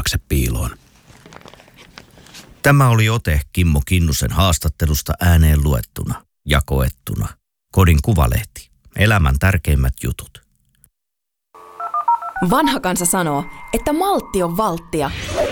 taakse piiloon. Tämä oli ote Kimmo Kinnusen haastattelusta ääneen luettuna ja koettuna. Kodin Kuvalehti. Elämän tärkeimmät jutut. Vanha kansa sanoo, että maltti on valttia